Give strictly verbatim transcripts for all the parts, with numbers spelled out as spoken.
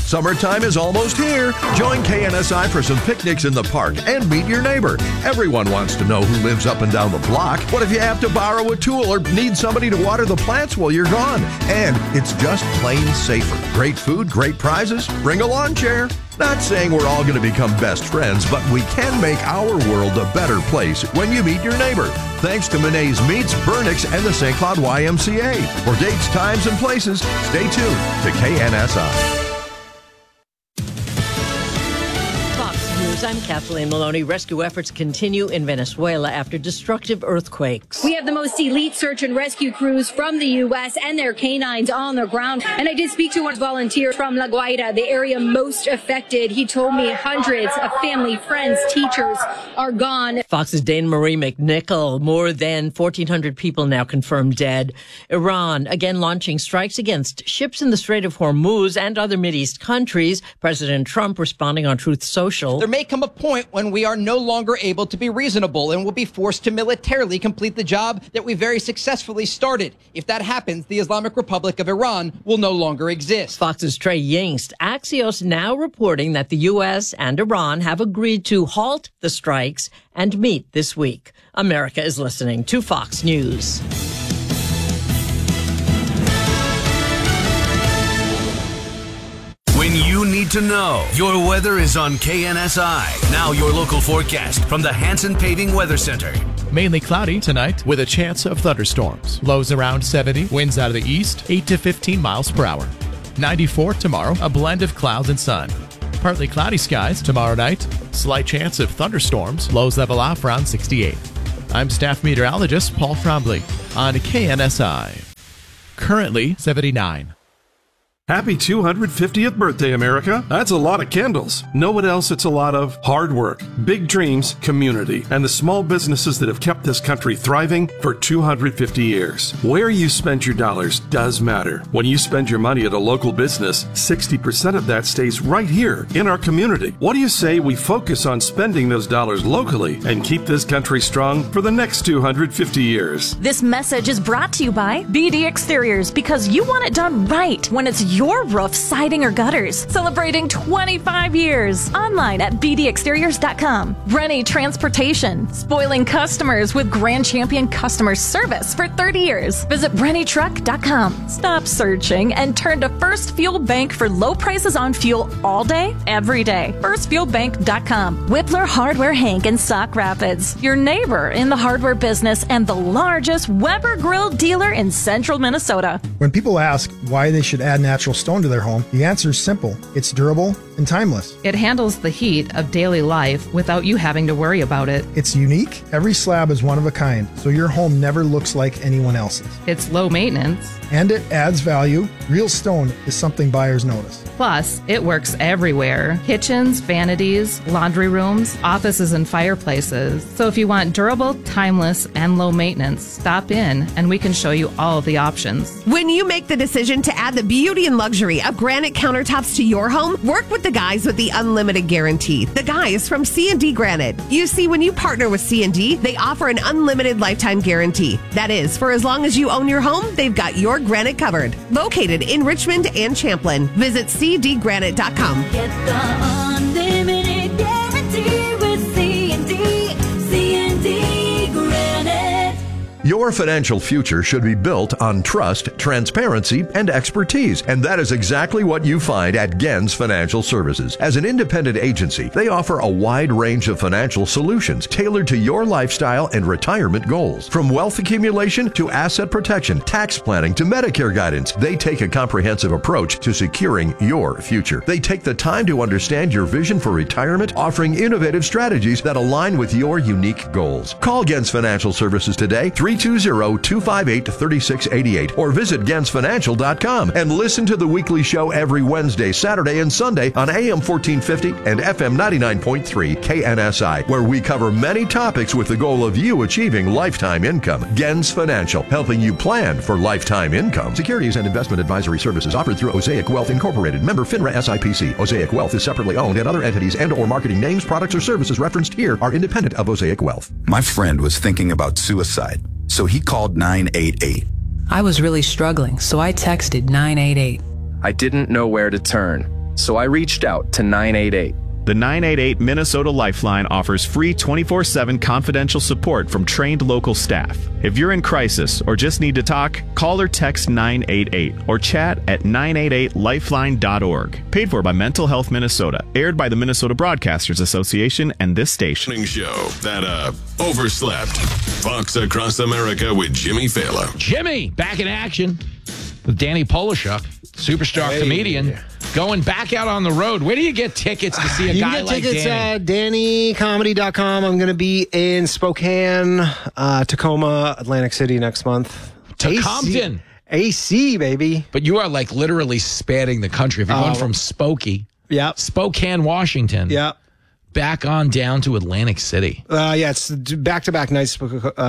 Summertime is almost here. Join K N S I for some picnics in the park and meet your neighbor. Everyone wants to know who lives up and down the block. What if you have to borrow a tool or need somebody to water the plants while you're gone? And it's just plain safer. Great food, great prizes. Bring a lawn chair. Not saying we're all going to become best friends, but we can make our world a better place when you meet your neighbor. Thanks to Monet's Meats, Burnix, and the Saint Cloud Y M C A. For dates, times, and places, stay tuned to K N S I. I'm Kathleen Maloney. Rescue efforts continue in Venezuela after destructive earthquakes. We have the most elite search and rescue crews from the U S and their canines on the ground. And I did speak to one volunteer from La Guaira, the area most affected. He told me hundreds of family, friends, teachers are gone. Fox's Dana Marie McNichol. More than fourteen hundred people now confirmed dead. Iran again launching strikes against ships in the Strait of Hormuz and other Mideast countries. President Trump responding on Truth Social. There may come a point when we are no longer able to be reasonable and will be forced to militarily complete the job that we very successfully started. If that happens, the Islamic Republic of Iran will no longer exist. Fox's Trey Yingst. Axios now reporting that the U S and Iran have agreed to halt the strikes and meet this week. America is listening to Fox News. When you need to know, your weather is on K N S I. Now your local forecast from the Hanson Paving Weather Center. Mainly cloudy tonight with a chance of thunderstorms. Lows around seventy, winds out of the east, eight to fifteen miles per hour. ninety-four tomorrow, a blend of clouds and sun. Partly cloudy skies tomorrow night. Slight chance of thunderstorms. Lows level off around sixty-eight. I'm staff meteorologist Paul Trombley on K N S I. Currently seventy-nine. Happy two hundred fiftieth birthday, America. That's a lot of candles. Know what else it's a lot of? Hard work, big dreams, community, and the small businesses that have kept this country thriving for two hundred fifty years. Where you spend your dollars does matter. When you spend your money at a local business, sixty percent of that stays right here in our community. What do you say we focus on spending those dollars locally and keep this country strong for the next two hundred fifty years? This message is brought to you by B D Exteriors, because you want it done right when it's your roof, siding, or gutters. Celebrating twenty-five years. Online at b d exteriors dot com. Rennie Transportation. Spoiling customers with Grand Champion customer service for thirty years. Visit brenny truck dot com. Stop searching and turn to First Fuel Bank for low prices on fuel all day, every day. first fuel bank dot com. Whippler Hardware Hank in Sauk Rapids. Your neighbor in the hardware business and the largest Weber Grill dealer in central Minnesota. When people ask why they should add natural stone to their home, the answer is simple. It's durable and timeless. It handles the heat of daily life without you having to worry about it. It's unique. Every slab is one of a kind, so your home never looks like anyone else's. It's low maintenance. And it adds value. Real stone is something buyers notice. Plus, it works everywhere. Kitchens, vanities, laundry rooms, offices, and fireplaces. So if you want durable, timeless, and low maintenance, stop in and we can show you all of the options. When you make the decision to add the beauty and luxury of granite countertops to your home, work with the guys with the unlimited guarantee. The guys from C and D Granite. You see, when you partner with C and D, they offer an unlimited lifetime guarantee. That is, for as long as you own your home, they've got your granite covered. Located in Richmond and Champlin. Visit c d granite dot com. Get the unlimited guarantee with C and D. C and D Granite. Your financial future should be built on trust, transparency, and expertise. And that is exactly what you find at Gens Financial Services. As an independent agency, they offer a wide range of financial solutions tailored to your lifestyle and retirement goals. From wealth accumulation to asset protection, tax planning to Medicare guidance, they take a comprehensive approach to securing your future. They take the time to understand your vision for retirement, offering innovative strategies that align with your unique goals. Call Gens Financial Services today, three two zero, two five eight, three six eight eight, or visit gens financial dot com and listen to the weekly show every Wednesday, Saturday, and Sunday on A M fourteen fifty and F M ninety-nine point three K N S I, where we cover many topics with the goal of you achieving lifetime income. Gens Financial, helping you plan for lifetime income. Securities and investment advisory services offered through Osaic Wealth Incorporated, member FINRA S I P C. Osaic Wealth is separately owned, and other entities and or marketing names, products, or services referenced here are independent of Osaic Wealth. My friend was thinking about suicide, so he called nine eight eight. I was really struggling, so I texted nine eight eight. I didn't know where to turn, So I reached out to nine eight eight. The nine eight eight Minnesota Lifeline offers free twenty-four seven confidential support from trained local staff. If you're in crisis or just need to talk, call or text nine eight eight or chat at nine eight eight lifeline dot org. Paid for by Mental Health Minnesota. Aired by the Minnesota Broadcasters Association and this station. Show that uh overslept. Fox Across America with Jimmy Fallon. Jimmy, back in action with Danny Polishuk, superstar Hey. comedian, going back out on the road. Where do you get tickets to see a you guy can get like tickets Danny? at danny comedy dot com. I'm going to be in Spokane, uh, Tacoma, Atlantic City next month. To A C Compton. A C, baby. But you are like literally spanning the country. If you're Uh, going from Spokane, yeah, Spokane, Washington, yeah, back on down to Atlantic City. Uh, yeah, it's back-to-back nights,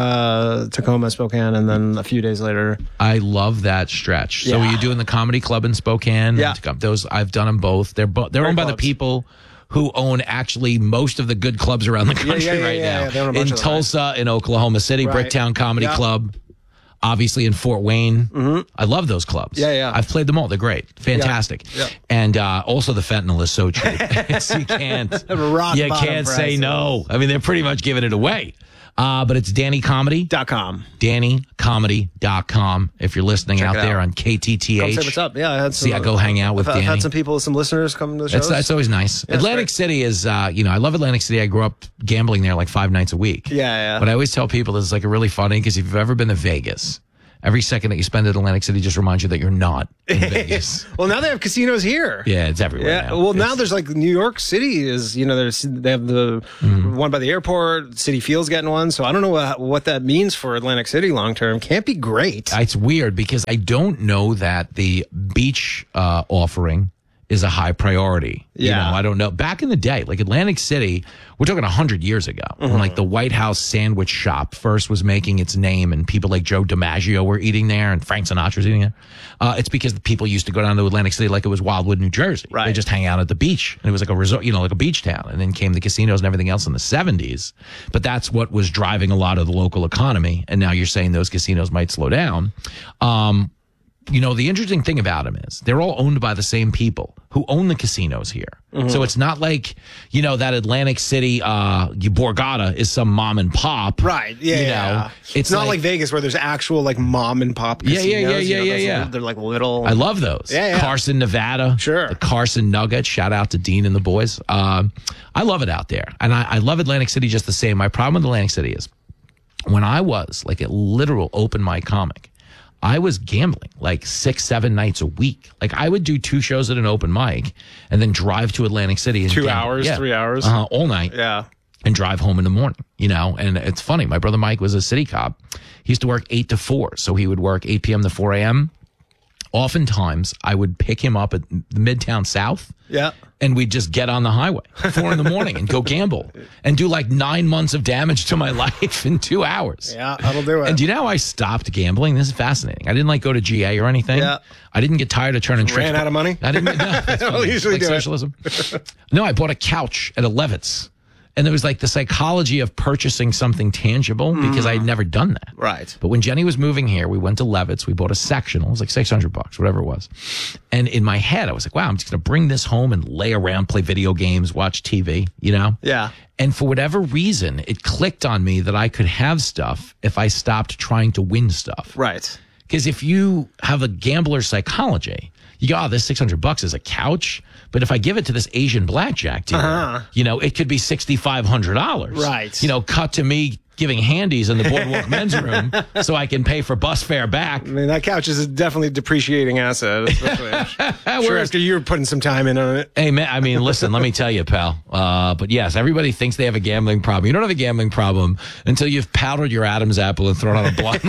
uh, Tacoma, Spokane, and then a few days later. I love that stretch. So Yeah. are you doing the comedy club in Spokane? Yeah. Those I've done them both. They're bo- they're Great owned by the clubs. people who own actually most of the good clubs around the Yeah, country yeah, yeah, right yeah, now. yeah. They own a bunch In of them, right? Tulsa, in Oklahoma City, Right. Bricktown Comedy Yeah. Club. Obviously in Fort Wayne. Mm-hmm. I love those clubs. Yeah, yeah. I've played them all. They're great. Fantastic. Yeah. Yeah. And uh, also the fentanyl is so cheap. It's- you can't, Rock you bottom can't say prices. no. I mean, they're pretty much giving it away. Uh, but it's danny comedy dot com. danny comedy dot com. If you're listening Check out it there out. on K T T H. Come say what's up. Yeah, I had some, See, I go hang out with I've, I've Danny. had some people, some listeners come to the shows. That's, that's always nice. Yeah, it's Atlantic great. City is, uh, you know, I love Atlantic City. I grew up gambling there like five nights a week. Yeah, yeah. But I always tell people it's like a really funny because if you've ever been to Vegas, every second that you spend at Atlantic City just reminds you that you're not in Vegas. Well, now they have casinos here. Yeah, it's everywhere. Yeah. now. Well, It's- now there's like New York City is, you know, there's they have the Mm-hmm. one by the airport. City Field's getting one, so I don't know what, what that means for Atlantic City long term. Can't be great. It's weird because I don't know that the beach uh, offering is a high priority. You Yeah. know, I don't know. Back in the day, like Atlantic City, we're talking one hundred years ago, when like the White House sandwich shop first was making its name and people like Joe DiMaggio were eating there and Frank Sinatra was eating there. Uh, it's because the people used to go down to Atlantic City like it was Wildwood, New Jersey. Right. They just hang out at the beach. And it was like a resort, you know, like a beach town. And then came the casinos and everything else in the seventies. But that's what was driving a lot of the local economy. And now you're saying those casinos might slow down. Um, you know, the interesting thing about them is they're all owned by the same people who own the casinos here. Mhm. So it's not like, you know, that Atlantic City, uh, Borgata is some mom and pop. Right. Yeah. You know, yeah. it's, It's, not like, Vegas where there's actual like mom and pop Yeah, casinos. yeah, yeah, you yeah, know, yeah, those yeah. little- They're like little. I love those. Yeah, yeah. Carson, Nevada. Sure. The Carson Nuggets. Shout out to Dean and the boys. Um, I love it out there. And I, I love Atlantic City just the same. My problem with Atlantic City is when I was like a literal open mic comic, I was gambling like six, seven nights a week. Like I would do two shows at an open mic and then drive to Atlantic City. And Two gamble. hours, Yeah. three hours? Uh-huh, all night. Yeah. And drive home in the morning, you know? And it's funny. My brother Mike was a city cop. He used to work eight to four. So he would work eight p.m. to four a.m. Oftentimes I would pick him up at Midtown South. Yeah. And we'd just get on the highway four in the morning and go gamble and do like nine months of damage to my life in two hours. Yeah, that'll do it. And do you know how I stopped gambling? This is fascinating. I didn't like go to G A or anything. Yeah. I didn't get tired of turning tricks. Ran out of money? I didn't. No, that's I'll funny. usually Like do it. socialism. No, I bought a couch at a Levitt's. And there was like the psychology of purchasing something tangible because I had never done that. Right. But when Jenny was moving here, we went to Levitt's. We bought a sectional. It was like six hundred bucks, whatever it was. And in my head, I was like, wow, I'm just going to bring this home and lay around, play video games, watch T V, you know? Yeah. And for whatever reason, it clicked on me that I could have stuff if I stopped trying to win stuff. Right. Because if you have a gambler psychology, you go, oh, this six hundred bucks is a couch. But if I give it to this Asian blackjack dealer, Uh-huh. you know, it could be six thousand five hundred dollars. Right. You know, cut to me giving handies in the Boardwalk men's room so I can pay for bus fare back. I mean, that couch is a definitely depreciating asset, especially I'm sure after you're putting some time in on it. Hey, man, I mean, listen, let me tell you, pal. Uh, but yes, everybody thinks they have a gambling problem. You don't have a gambling problem until you've powdered your Adam's apple and thrown on a blind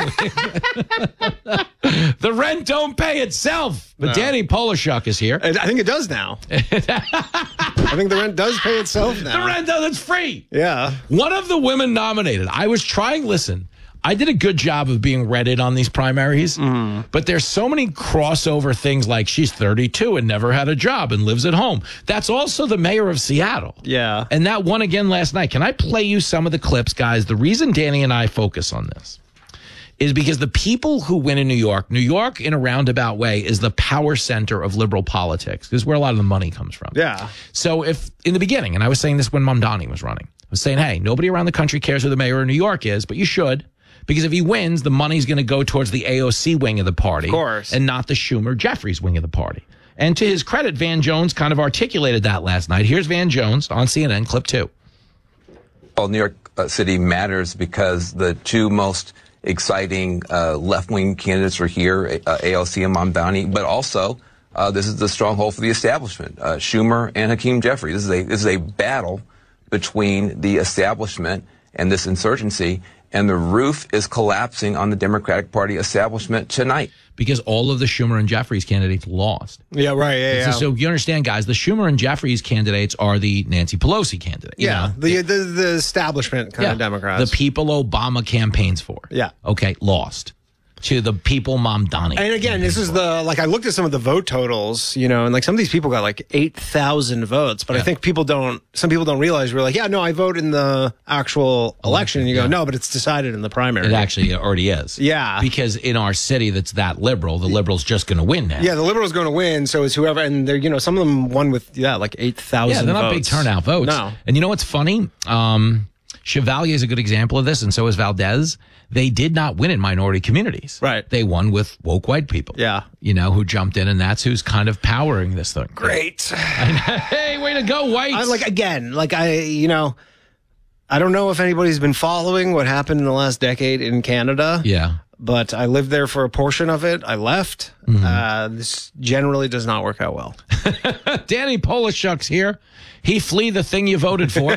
lead. The rent don't pay itself. But No. Danny Polishuk is here. I think it does now. I think the rent does pay itself now. The rent does, it's free. Yeah. One of the women nominated, I was trying, listen, I did a good job of being redded on these primaries, Mm. but there's so many crossover things like she's thirty-two and never had a job and lives at home. That's also the mayor of Seattle. Yeah. And that won again last night. Can I play you some of the clips, guys? The reason Danny and I focus on this is because the people who win in New York, New York in a roundabout way is the power center of liberal politics. This is where a lot of the money comes from. Yeah. So if in the beginning, and I was saying this when Mamdani was running, I was saying, hey, nobody around the country cares who the mayor of New York is, but you should. Because if he wins, the money's going to go towards the A O C wing of the party. Of course. And not the Schumer-Jeffries wing of the party. And to his credit, Van Jones kind of articulated that last night. Here's Van Jones on C N N, clip two. Well, New York uh, City matters because the two most exciting uh, left-wing candidates are here, uh, A O C and Mamdani, but also uh, this is the stronghold for the establishment, uh, Schumer and Hakeem Jeffries. This is a this is a battle between the establishment and this insurgency, and the roof is collapsing on the Democratic Party establishment tonight. Because all of the Schumer and Jeffries candidates lost. Yeah, right. Yeah, yeah. So, so you understand, guys, the Schumer and Jeffries candidates are the Nancy Pelosi candidate. you Yeah, know? the, the the establishment kind Yeah. of Democrats. The people Obama campaigns for. Yeah. Okay, lost. To the people Mamdani. And again, this is the, like, I looked at some of the vote totals, you know, and like some of these people got like eight thousand votes, but I think people don't, some people don't realize we're like, yeah, no, I vote in the actual election. And you go, no, but it's decided in the primary. It actually already is. Yeah. Because in our city that's that liberal, the liberal's just going to win now. Yeah, the liberal's going to win, so is whoever, and they're, you know, some of them won with, yeah, like eight thousand Yeah, they're not votes. big turnout votes. No. And you know what's funny? Um, Chevalier is a good example of this, and so is Valdez. They did not win in minority communities. Right. They won with woke white people. Yeah. You know, who jumped in, and that's who's kind of powering this thing. Great. Hey, way to go, whites. I, like, again, like, I, you know, I don't know if anybody's been following what happened in the last decade in Canada. Yeah. But I lived there for a portion of it. I left. Mm-hmm. Uh, this generally does not work out well. Danny Polishuk's here. He flee the thing you voted for.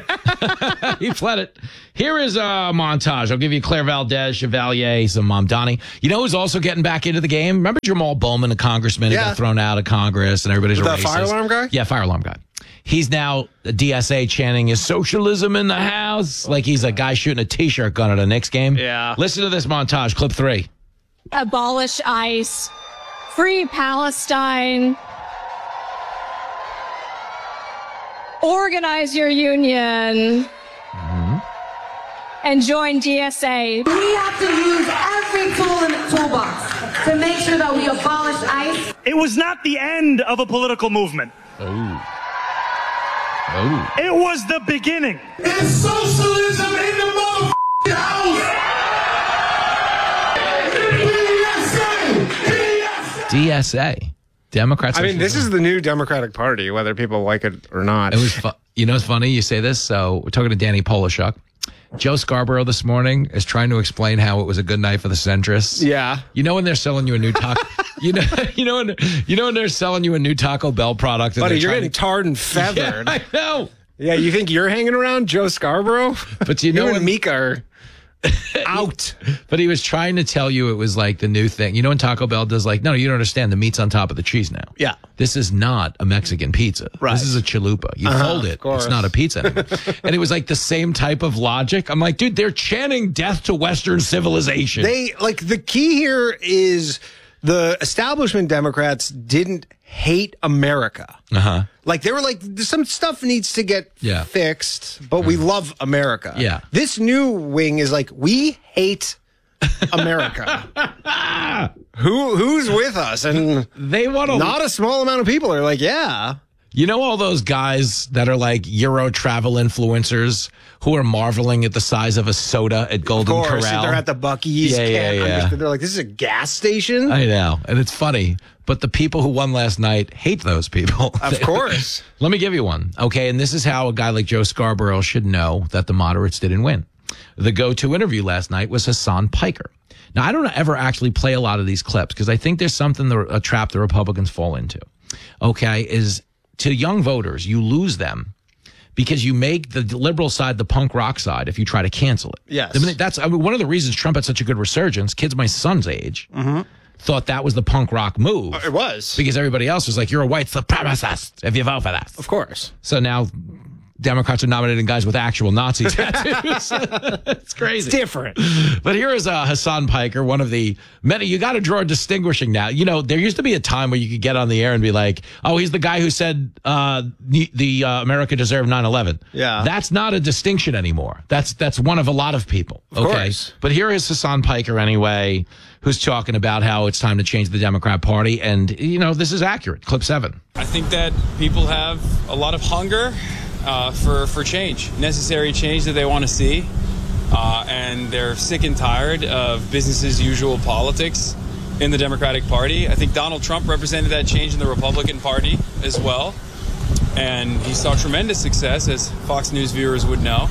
He fled it. Here is a montage. I'll give you Claire Valdez, Chevalier, some Mamdani. You know who's also getting back into the game? Remember Jamal Bowman, a congressman who Yeah. got thrown out of Congress and everybody's The racist? fire alarm guy? Yeah, fire alarm guy. He's now a D S A chanting, is socialism in the house? Like he's a guy shooting a T-shirt gun at a Knicks game. Yeah. Listen to this montage, clip three. Abolish ICE, free Palestine, organize your union, and join D S A. We have to use every tool in the toolbox to make sure that we abolish ICE. It was not the end of a political movement. Oh. Oh. It was the beginning. It's socialism in the motherfucking house. D S A. Democrats. I mean, this is the new Democratic Party, whether people like it or not. It was, fu- you know, it's funny you say this. So we're talking to Danny Polishuk. Joe Scarborough this morning is trying to explain how it was a good night for the centrists. Yeah. You know when they're selling you a new taco, you know, you know when you know when they're selling you a new Taco Bell product. And Buddy, they're you're trying getting to- tarred and feathered. Yeah, I know. Yeah, you think you're hanging around Joe Scarborough? But you know you when and Mika are out. But he was trying to tell you it was like the new thing. You know when Taco Bell does like, no, you don't understand. The meat's on top of the cheese now. Yeah. This is not a Mexican pizza. Right. This is a chalupa. You Uh-huh, fold of it. course. It's not a pizza anymore. And it was like the same type of logic. I'm like, dude, they're chanting death to Western civilization. They, like, the key here is the establishment Democrats didn't hate America. Uh-huh. Like, they were like, some stuff needs to get Yeah. fixed, but we love America. Yeah. This new wing is like, we hate America. Who Who's with us? And they want to. Not a small amount of people are like, yeah. You know all those guys that are like Euro travel influencers who are marveling at the size of a soda at Golden Of course, Corral? they're at the Buc-ee's. Yeah, yeah, can't yeah. understand. They're like, this is a gas station? I know, and it's funny. But the people who won last night hate those people. Of course. Let me give you one. Okay, and this is how a guy like Joe Scarborough should know that the moderates didn't win. The go-to interview last night was Hassan Piker. Now, I don't ever actually play a lot of these clips because I think there's something, the, a trap the Republicans fall into. Okay, is to young voters, you lose them because you make the liberal side the punk rock side if you try to cancel it. Yes. I mean, that's I mean, one of the reasons Trump had such a good resurgence. Kids my son's age thought that was the punk rock move. It was. Because everybody else was like, you're a white supremacist if you vote for that. Of course. So now Democrats are nominating guys with actual Nazi tattoos. It's crazy. It's different. But here is uh, Hassan Piker, one of the many. You got to draw a distinguishing now. You know, there used to be a time where you could get on the air and be like, oh, he's the guy who said uh, the, the uh, America deserved nine eleven. Yeah. That's not a distinction anymore. That's that's one of a lot of people. Of okay. course. But here is Hassan Piker anyway, who's talking about how it's time to change the Democrat Party. And, you know, this is accurate. Clip seven. I think that people have a lot of hunger uh, for, for change, necessary change that they want to see. Uh, and they're sick and tired of business as usual politics in the Democratic Party. I think Donald Trump represented that change in the Republican Party as well. And he saw tremendous success, as Fox News viewers would know.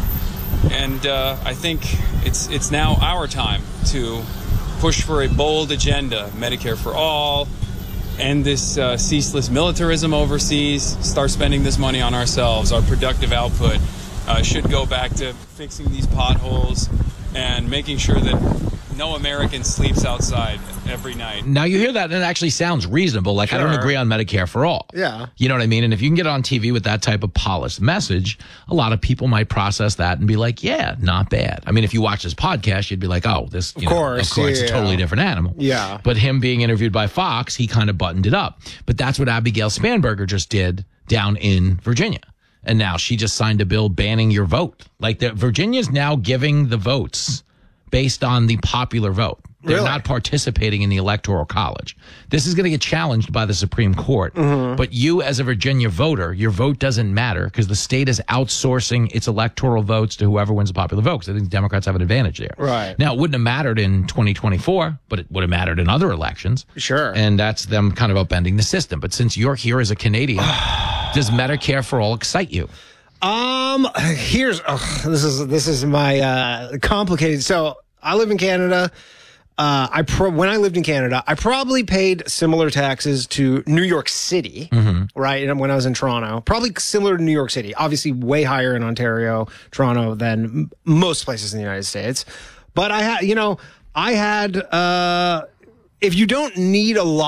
And uh, I think it's it's now our time to push for a bold agenda, Medicare for all, end this uh, ceaseless militarism overseas, start spending this money on ourselves. Our productive output uh, should go back to fixing these potholes and making sure that no American sleeps outside every night. Now you hear that and it actually sounds reasonable. Like, Sure. I don't agree on Medicare for all. Yeah. You know what I mean? And if you can get on T V with that type of polished message, a lot of people might process that and be like, yeah, not bad. I mean, if you watch this podcast, you'd be like, oh, this, you Of know, course, of course, it's yeah. a totally different animal. Yeah. But him being interviewed by Fox, he kind of buttoned it up. But that's what Abigail Spanberger just did down in Virginia. And now she just signed a bill banning your vote. Like, the, Virginia's now giving the votes based on the popular vote. They're Really? not participating in the Electoral College. This is going to get challenged by the Supreme Court. Mm-hmm. But you, as a Virginia voter, your vote doesn't matter because the state is outsourcing its electoral votes to whoever wins the popular vote, because I think Democrats have an advantage there. Right. Now, it wouldn't have mattered in twenty twenty-four, but it would have mattered in other elections. Sure. And that's them kind of upending the system. But since you're here as a Canadian, does Medicare for all excite you? Um, here's oh, this is this is my uh, complicated. So I live in Canada. Uh, I pro- when I lived in Canada, I probably paid similar taxes to New York City, Mm-hmm. right? And when I was in Toronto, probably similar to New York City. Obviously, way higher in Ontario, Toronto than m- most places in the United States. But I had, you know, I had. Uh, if you don't need a lot.